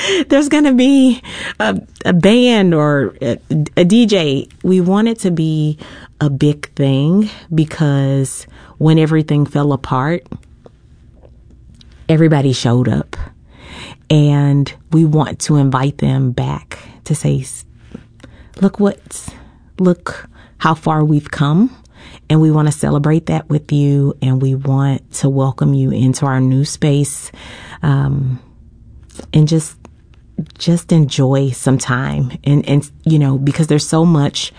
there's going to be a band or a DJ. We want it to be a big thing because when everything fell apart, everybody showed up. And we want to invite them back to say, look how far we've come. And we want to celebrate that with you. And we want to welcome you into our new space. And just enjoy some time. And, you know, because there's so much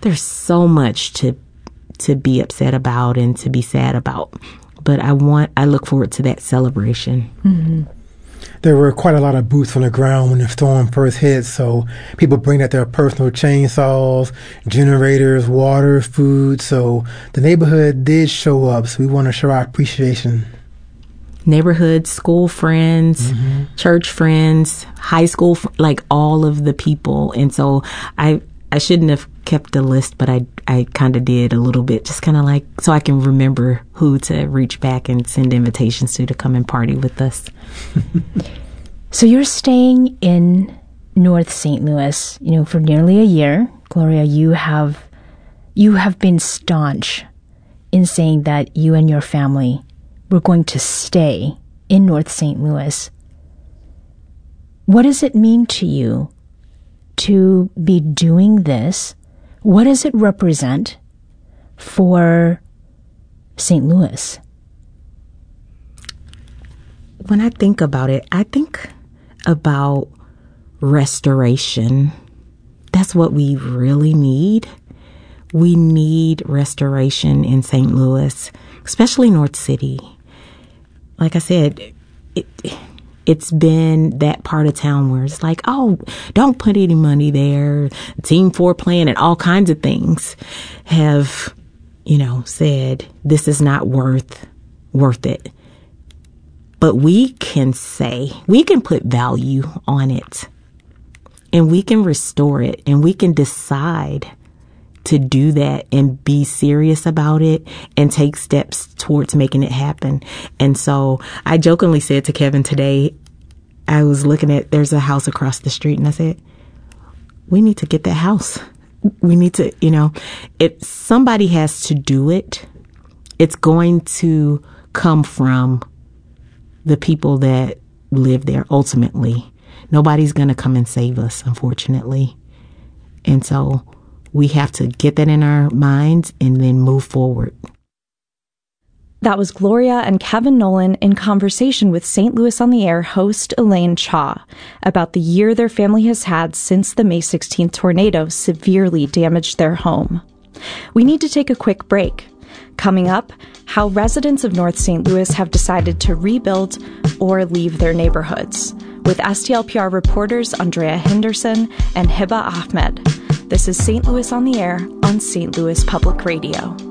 to be upset about and to be sad about. But I look forward to that celebration. Mm-hmm. There were quite a lot of boots on the ground when the storm first hit, so people bring out their personal chainsaws, generators, water, food. So the neighborhood did show up, so we want to show our appreciation. Neighborhood, school friends, church friends, high school, like all of the people. And so I shouldn't have kept the list, but I kind of did a little bit, just kind of like so I can remember who to reach back and send invitations to come and party with us. So you're staying in North St. Louis, you know, for nearly a year. Gloria, you have been staunch in saying that you and your family were going to stay in North St. Louis. What does it mean to you to be doing this? What does it represent for St. Louis? When I think about it, I think about restoration. That's what we really need. We need restoration in St. Louis, especially North City. Like I said, it's been that part of town where it's like, oh, don't put any money there. Team 4 Plan and all kinds of things have, you know, said this is not worth it. But we can put value on it and we can restore it and we can decide to do that and be serious about it and take steps towards making it happen. And so I jokingly said to Kevin today, I was looking at, there's a house across the street and I said, we need to get that house. We need to, you know, if somebody has to do it, it's going to come from the people that live there ultimately. Nobody's going to come and save us, unfortunately. And so we have to get that in our minds and then move forward. That was Gloria and Kevin Nolan in conversation with St. Louis on the Air host Elaine Cha about the year their family has had since the May 16th tornado severely damaged their home. We need to take a quick break. Coming up, how residents of North St. Louis have decided to rebuild or leave their neighborhoods, with STLPR reporters Andrea Henderson and Hiba Ahmed. This is St. Louis on the Air on St. Louis Public Radio.